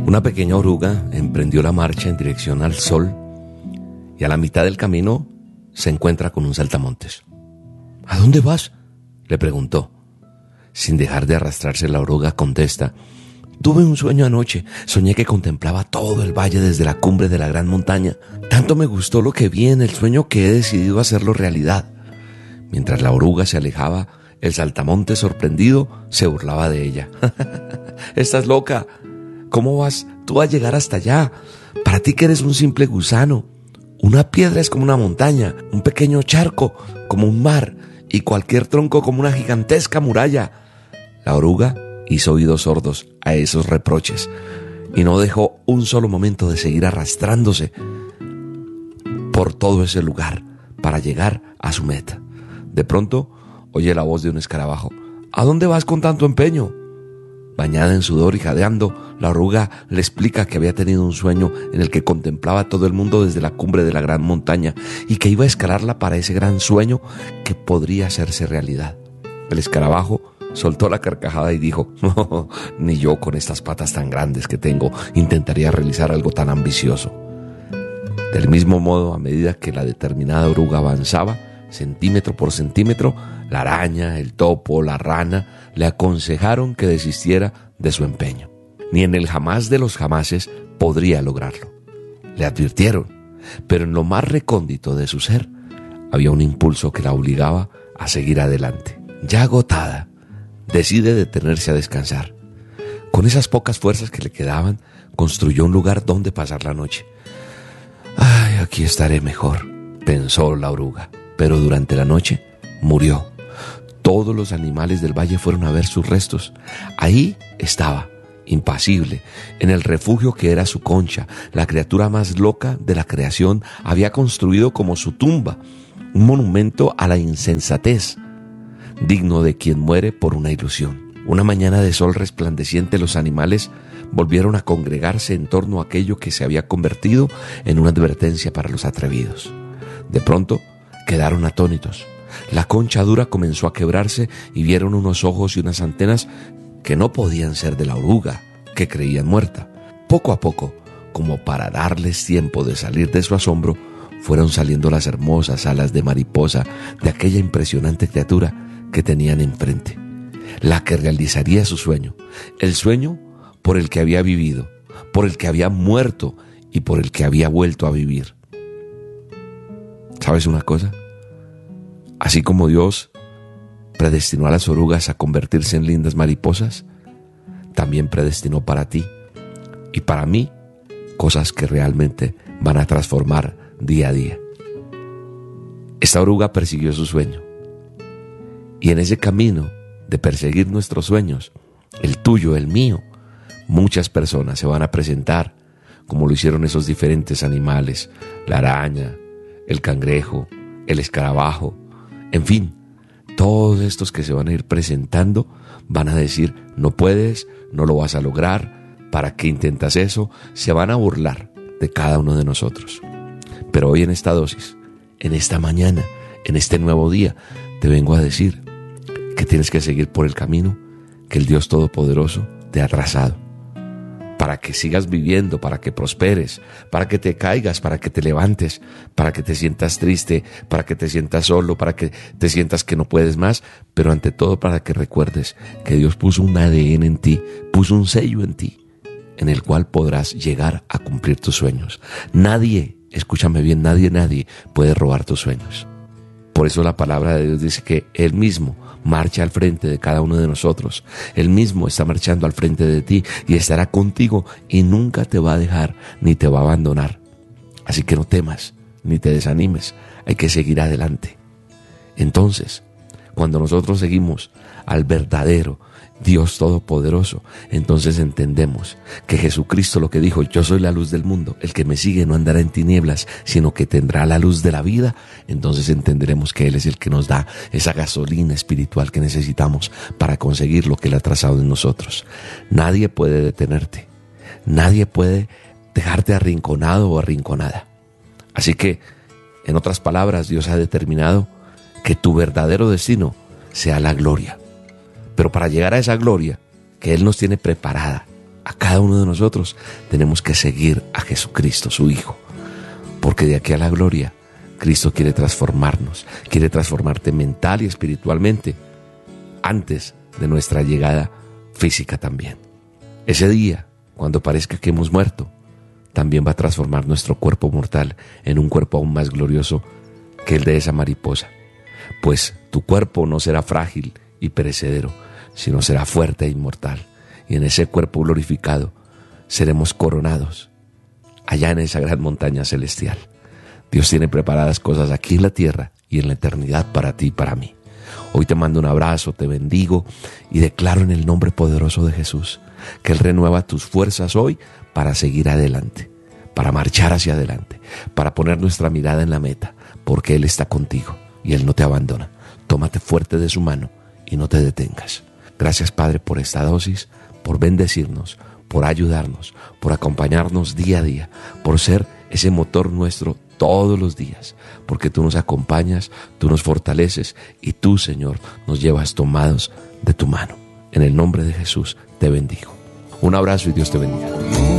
Una pequeña oruga emprendió la marcha en dirección al sol y a la mitad del camino se encuentra con un saltamontes. ¿A dónde vas?, le preguntó. Sin dejar de arrastrarse, la oruga contesta: tuve un sueño anoche. Soñé que contemplaba todo el valle desde la cumbre de la gran montaña. Tanto me gustó lo que vi en el sueño que he decidido hacerlo realidad. Mientras la oruga se alejaba, el saltamontes, sorprendido, se burlaba de ella. «Estás loca. ¿Cómo vas tú a llegar hasta allá? Para ti, que eres un simple gusano. Una piedra es como una montaña, un pequeño charco como un mar y cualquier tronco como una gigantesca muralla». La oruga hizo oídos sordos a esos reproches y no dejó un solo momento de seguir arrastrándose por todo ese lugar para llegar a su meta. De pronto oye la voz de un escarabajo. «¿A dónde vas con tanto empeño?». Bañada en sudor y jadeando, la oruga le explica que había tenido un sueño en el que contemplaba todo el mundo desde la cumbre de la gran montaña y que iba a escalarla para ese gran sueño que podría hacerse realidad. El escarabajo soltó la carcajada y dijo: «No, ni yo, con estas patas tan grandes que tengo, intentaría realizar algo tan ambicioso». Del mismo modo, a medida que la determinada oruga avanzaba, centímetro por centímetro, la araña, el topo, la rana le aconsejaron que desistiera de su empeño. Ni en el jamás de los jamases podría lograrlo. Le advirtieron, pero en lo más recóndito de su ser había un impulso que la obligaba a seguir adelante. Ya agotada, decide detenerse a descansar. Con esas pocas fuerzas que le quedaban, construyó un lugar donde pasar la noche. «Ay, aquí estaré mejor», pensó la oruga. Pero durante la noche murió. Todos los animales del valle fueron a ver sus restos. Ahí estaba, impasible, en el refugio que era su concha. La criatura más loca de la creación había construido como su tumba un monumento a la insensatez, digno de quien muere por una ilusión. Una mañana de sol resplandeciente, los animales volvieron a congregarse en torno a aquello que se había convertido en una advertencia para los atrevidos. De pronto quedaron atónitos. La concha dura comenzó a quebrarse y vieron unos ojos y unas antenas que no podían ser de la oruga, que creían muerta. Poco a poco, como para darles tiempo de salir de su asombro, fueron saliendo las hermosas alas de mariposa de aquella impresionante criatura que tenían enfrente, la que realizaría su sueño, el sueño por el que había vivido, por el que había muerto y por el que había vuelto a vivir. ¿Sabes una cosa? Así como Dios predestinó a las orugas a convertirse en lindas mariposas, también predestinó para ti y para mí cosas que realmente van a transformar día a día. Esta oruga persiguió su sueño, y en ese camino de perseguir nuestros sueños, el tuyo, el mío, muchas personas se van a presentar como lo hicieron esos diferentes animales, la araña, el cangrejo, el escarabajo, en fin, todos estos que se van a ir presentando van a decir: no puedes, no lo vas a lograr, ¿para qué intentas eso? Se van a burlar de cada uno de nosotros. Pero hoy, en esta dosis, en esta mañana, en este nuevo día, te vengo a decir que tienes que seguir por el camino que el Dios Todopoderoso te ha trazado, para que sigas viviendo, para que prosperes, para que te caigas, para que te levantes, para que te sientas triste, para que te sientas solo, para que te sientas que no puedes más, pero ante todo para que recuerdes que Dios puso un ADN en ti, puso un sello en ti, en el cual podrás llegar a cumplir tus sueños. Nadie, escúchame bien, nadie puede robar tus sueños. Por eso la palabra de Dios dice que Él mismo marcha al frente de cada uno de nosotros. Él mismo está marchando al frente de ti y estará contigo y nunca te va a dejar ni te va a abandonar. Así que no temas ni te desanimes, hay que seguir adelante. Entonces, cuando nosotros seguimos al verdadero Dios Todopoderoso, entonces entendemos que Jesucristo lo que dijo: yo soy la luz del mundo, el que me sigue no andará en tinieblas, sino que tendrá la luz de la vida. Entonces entenderemos que Él es el que nos da esa gasolina espiritual que necesitamos para conseguir lo que Él ha trazado en nosotros. Nadie puede detenerte, nadie puede dejarte arrinconado o arrinconada. Así que, en otras palabras, Dios ha determinado que tu verdadero destino sea la gloria. Pero para llegar a esa gloria que Él nos tiene preparada a cada uno de nosotros, tenemos que seguir a Jesucristo, su Hijo. Porque de aquí a la gloria, Cristo quiere transformarnos, quiere transformarte mental y espiritualmente antes de nuestra llegada física también. Ese día, cuando parezca que hemos muerto, también va a transformar nuestro cuerpo mortal en un cuerpo aún más glorioso que el de esa mariposa. Pues tu cuerpo no será frágil y perecedero, sino será fuerte e inmortal. Y en ese cuerpo glorificado seremos coronados allá en esa gran montaña celestial. Dios tiene preparadas cosas aquí en la tierra y en la eternidad para ti y para mí. Hoy te mando un abrazo, te bendigo y declaro en el nombre poderoso de Jesús que Él renueva tus fuerzas hoy para seguir adelante, para marchar hacia adelante, para poner nuestra mirada en la meta, porque Él está contigo y Él no te abandona. Tómate fuerte de su mano y no te detengas. Gracias, Padre, por esta dosis, por bendecirnos, por ayudarnos, por acompañarnos día a día, por ser ese motor nuestro todos los días, porque tú nos acompañas, tú nos fortaleces y tú, Señor, nos llevas tomados de tu mano. En el nombre de Jesús te bendigo. Un abrazo y Dios te bendiga.